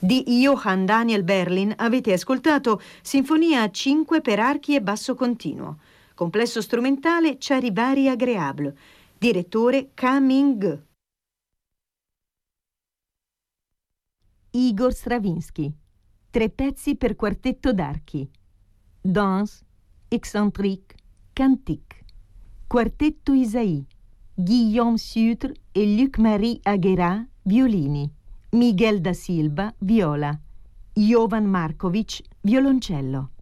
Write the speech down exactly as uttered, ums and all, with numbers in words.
Di Johann Daniel Berlin avete ascoltato Sinfonia a cinque per archi e basso continuo. Complesso strumentale Charivari Agréable. Direttore Ka Ming-ge. Igor Stravinsky. Tre pezzi per quartetto d'archi. Danse, Excentrique, Cantique. Quartetto Isaïe. Guillaume Sutre e Luc-Marie Aguera, violini. Miguel da Silva, viola. Jovan Markovic, violoncello.